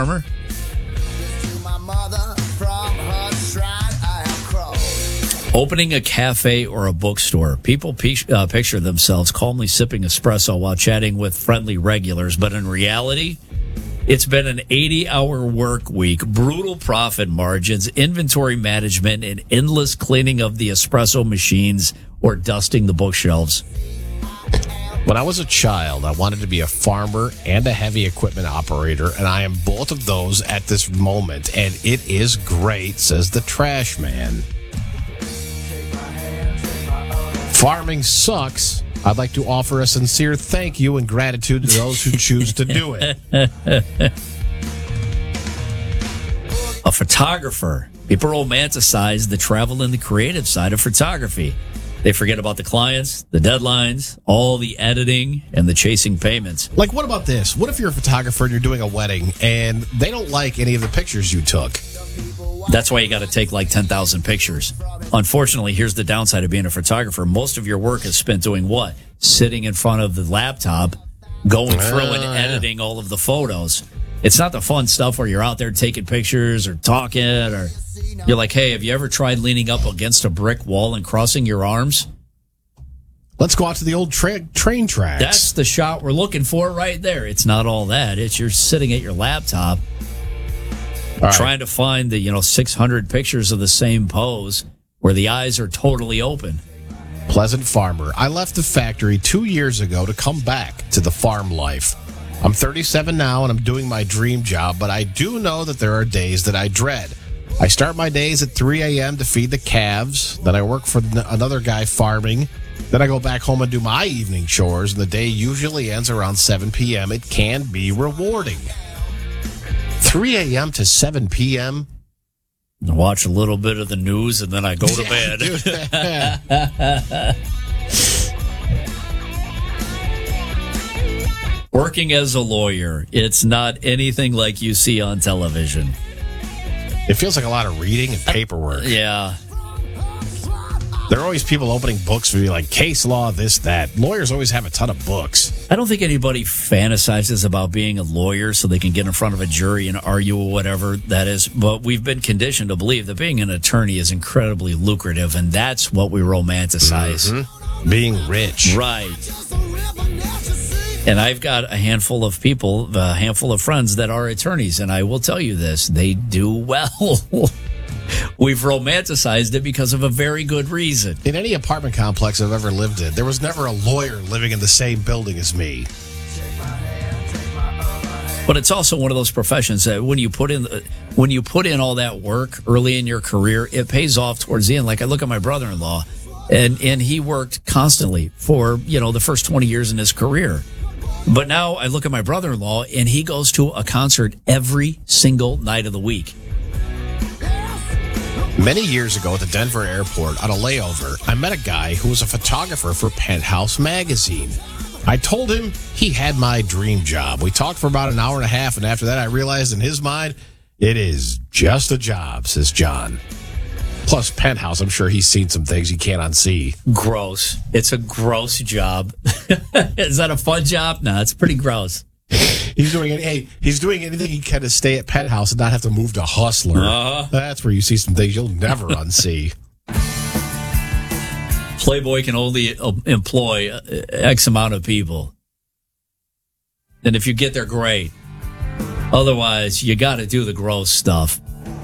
farmer? Opening a cafe or a bookstore. People picture themselves calmly sipping espresso while chatting with friendly regulars, but in reality, it's been an 80-hour work week, brutal profit margins, inventory management, and endless cleaning of the espresso machines or dusting the bookshelves. When I was a child, I wanted to be a farmer and a heavy equipment operator, and I am both of those at this moment, and it is great, says the trash man. Farming sucks. I'd like to offer a sincere thank you and gratitude to those who choose to do it. A photographer. People romanticize the travel and the creative side of photography. They forget about the clients, the deadlines, all the editing, and the chasing payments. Like, what about this? What if you're a photographer and you're doing a wedding and they don't like any of the pictures you took? That's why you got to take like 10,000 pictures. Unfortunately, here's the downside of being a photographer. Most of your work is spent doing what? Sitting in front of the laptop, going through and editing all of the photos. It's not the fun stuff where you're out there taking pictures or talking, or you're like, hey, have you ever tried leaning up against a brick wall and crossing your arms? Let's go out to the old train tracks. That's the shot we're looking for right there. It's not all that. It's you're sitting at your laptop trying to find the 600 pictures of the same pose where the eyes are totally open. Pleasant farmer. I left the factory 2 years ago to come back to the farm life. I'm 37 now and I'm doing my dream job, but I do know that there are days that I dread. I start my days at 3 a.m. to feed the calves. Then I work for another guy farming. Then I go back home and do my evening chores, and the day usually ends around 7 p.m. It can be rewarding. 3 a.m. to 7 p.m. Watch a little bit of the news, and then I go to bed. Working as a lawyer, it's not anything like you see on television. It feels like a lot of reading and paperwork. Yeah. There are always people opening books for you, like case law, this, that. Lawyers always have a ton of books. I don't think anybody fantasizes about being a lawyer so they can get in front of a jury and argue or whatever that is. But we've been conditioned to believe that being an attorney is incredibly lucrative, and that's what we romanticize. Mm-hmm. Being rich. Right. And I've got a handful of people, a handful of friends that are attorneys, and I will tell you this, they do well. We've romanticized it because of a very good reason. In any apartment complex I've ever lived in, there was never a lawyer living in the same building as me. But it's also one of those professions that when you put in all that work early in your career, it pays off towards the end. Like I look at my brother-in-law, and he worked constantly for, the first 20 years in his career. But now I look at my brother-in-law, and he goes to a concert every single night of the week. Many years ago at the Denver airport on a layover, I met a guy who was a photographer for Penthouse magazine. I told him he had my dream job. We talked for about an hour and a half, and after that I realized in his mind, it is just a job, says John. Plus, Penthouse, I'm sure he's seen some things he can't unsee. Gross. It's a gross job. Is that a fun job? No, it's pretty gross. He's doing anything he can to stay at Penthouse and not have to move to Hustler. That's where you see some things you'll never unsee. Playboy can only employ X amount of people. And if you get there, great. Otherwise, you got to do the gross stuff.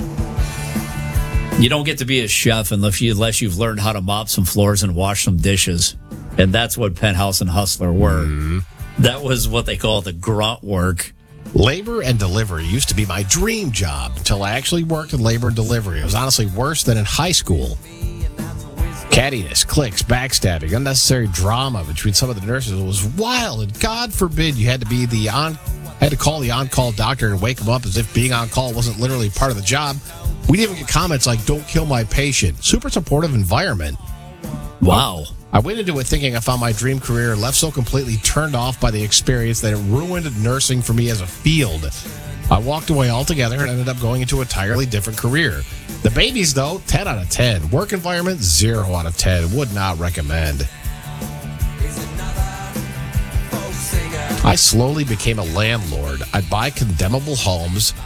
You don't get to be a chef unless you've learned how to mop some floors and wash some dishes. And that's what Penthouse and Hustler were. Mm. That was what they call the grunt work. Labor and delivery used to be my dream job until I actually worked in labor and delivery. It was honestly worse than in high school. Cattiness, clicks, backstabbing, unnecessary drama between some of the nurses was wild, and God forbid you had to call the on-call doctor and wake him up as if being on call wasn't literally part of the job. We'd even get comments like, "Don't kill my patient." Super supportive environment. Wow. I went into it thinking I found my dream career and left so completely turned off by the experience that it ruined nursing for me as a field. I walked away altogether and ended up going into an entirely different career. The babies, though, 10 out of 10. Work environment, 0 out of 10. Would not recommend. I slowly became a landlord. I'd buy condemnable homes,